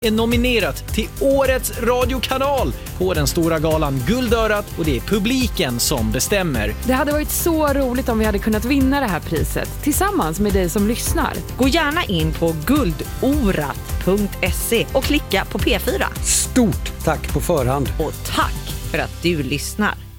är nominerat till Årets radiokanal på den stora galan Guldörat, och det är publiken som bestämmer. Det hade varit så roligt om vi hade kunnat vinna det här priset tillsammans med dig som lyssnar. Gå gärna in på guldorat.se och klicka på P4. Stort tack på förhand. Och tack för att du lyssnar.